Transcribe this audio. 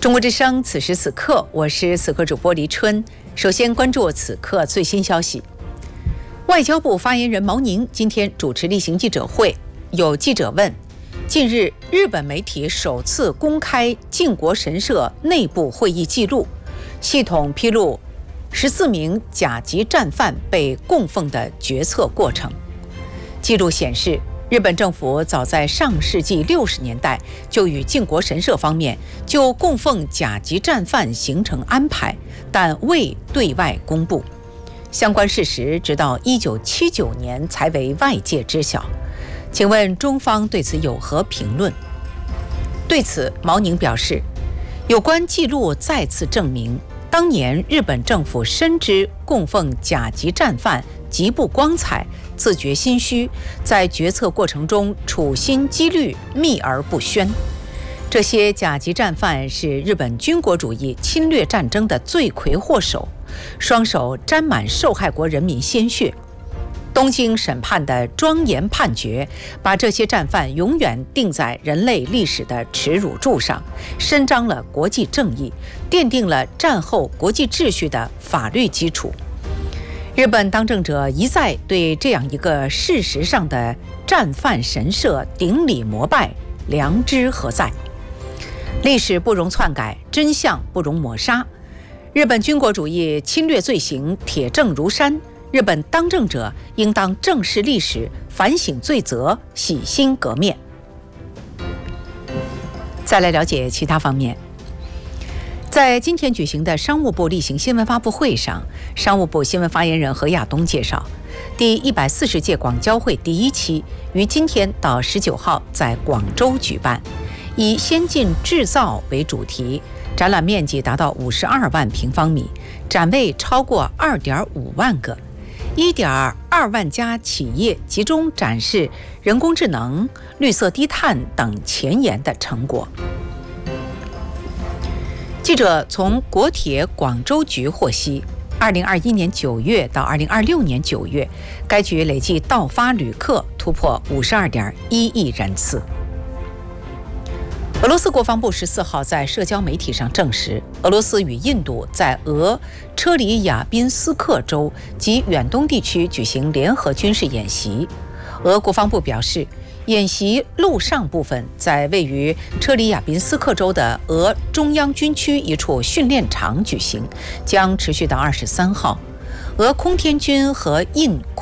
中国之声，此时此刻，我是此刻主播黎春。首先关注此刻最新消息。外交部发言人毛宁今天主持例行记者会，有记者问：近日日本媒体首次公开靖国神社内部会议记录，系统披露14名甲级战犯被供奉的决策过程。记录显示，日本政府早在上世纪60年代就与靖国神社方面就供奉甲级战犯形成安排，但未对外公布。相关事实直到1979年才为外界知晓。请问中方对此有何评论？对此，毛宁表示，有关记录再次证明，当年日本政府深知供奉甲级战犯极不光彩，自觉心虚，在决策过程中处心积虑，秘而不宣。这些甲级战犯是日本军国主义侵略战争的罪魁祸首，双手沾满受害国人民鲜血。东京审判的庄严判决，把这些战犯永远钉在人类历史的耻辱柱上，伸张了国际正义，奠定了战后国际秩序的法律基础。日本当政者一再对这样一个事实上的战犯神社顶礼膜拜，良知何在？历史不容篡改，真相不容抹杀。日本军国主义侵略罪行铁证如山，日本当政者应当正视历史，反省罪责，洗心革面。再来了解其他方面。在今天举行的商务部例行新闻发布会上，商务部新闻发言人何亚东介绍，第140届广交会第1期于今天到19号在广州举办，以先进制造为主题，展览面积达到52万平方米，展位超过2.5万个，1.2万家企业集中展示人工智能、绿色低碳等前沿的成果。记者从国铁广州局获悉，2021年9月到2026年9月，该局累计到发旅客突破52.1亿人次。俄罗斯国防部14号在社交媒体上证实，俄罗斯与印度在俄车里亚宾斯克州及远东地区举行联合军事演习。俄国防部表示，演习陆上部分在位于车里亚宾斯克州的俄中央军区一处训练场举行，将持续到23号。俄空天军和印